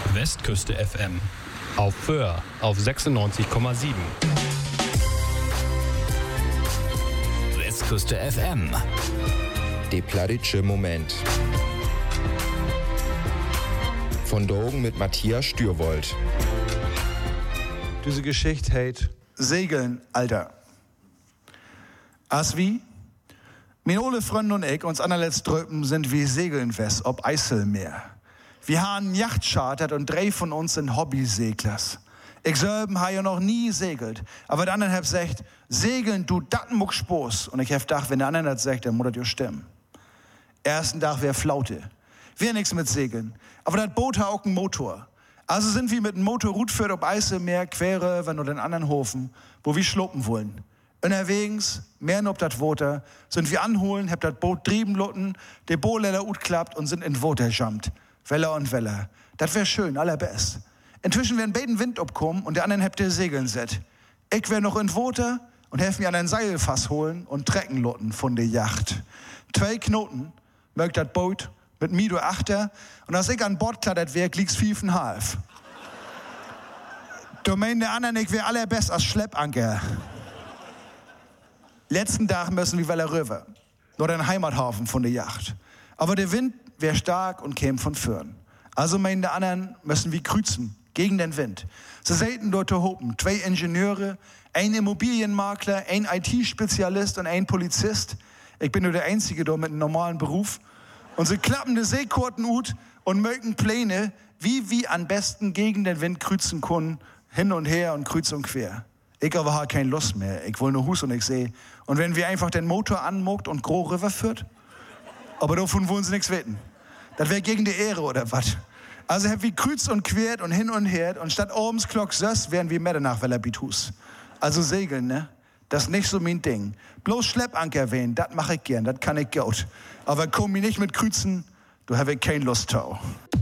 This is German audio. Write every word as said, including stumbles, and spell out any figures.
Westküste F M. Auf Föhr auf sechsundneunzig Komma sieben. Westküste F M. De Plattitsche Moment. Von Dogen mit Matthias Stürwold. Diese Geschichte heißt Segeln, Alter. As wie? Meine ole Freunde und ich, uns allerletzt drüben, sind wie Segeln west ob Eiselmeer. Wir haben einen Yacht chartert und drei von uns sind Hobbyseglers. Ich selben habe ja noch nie segelt. Aber der andere hat gesagt, segeln, du, dat muck Spaß. Und ich hab gedacht, wenn der andere das sagt, dann muss das ja stimmen. Ersten Tag wär Flaute. Wär nix mit Segeln. Aber das Boot hat auch einen Motor. Also sind wir mit dem Motor Rutführt ob Eiselmeer, quere, wenn nur den anderen Hofen, wo wir schluppen wollen. Unterwegs, mehr ob das Water, sind wir anholen, hab das Boot drieben lotten, der Bohleller ut klappt und sind in Water jumpt. Weller und Weller. Das wär schön, allerbest. Inzwischen werden beiden Wind abkommen und der anderen habt ihr Segeln set. Ich wär noch in Water und helf mir an ein Seilfass holen und trecken lotten von der Yacht. Zwei Knoten, mögt das Boot mit mir du Achter und als ich an Bord klattert wär, liegt's fünfeinhalb. Du meinen der anderen, ich wär allerbest als Schleppanker. Letzten Tag müssen wir Weller rüber, nur den Heimathafen von der Yacht. Aber der Wind wär stark und käme von Föhren. Also meinen der anderen, müssen wir kreuzen, gegen den Wind. Sie selten dort hopen, zwei Ingenieure, ein Immobilienmakler, ein I T-Spezialist und ein Polizist. Ich bin nur der Einzige dort mit einem normalen Beruf. Und sie klappen die Seekurten ut und mögen Pläne, wie wir am besten gegen den Wind kreuzen können, hin und her und kreuz und quer. Ich aber habe keine Lust mehr. Ich will nur Hus und ich seh. Und wenn wir einfach den Motor anmuckt und Gro River führt? Aber davon wollen sie nichts wetten. Das wäre gegen die Ehre oder was? Also hab wir kreuz und quert und hin und her und statt abends Glock sös wären wir mehr danach, weil er Hus. Also segeln, ne? Das ist nicht so mein Ding. Bloß Schleppanker wehen, das mache ich gern, das kann ich gut. Aber komm mir nicht mit Kreuzen, du habe ich keine Lust drauf.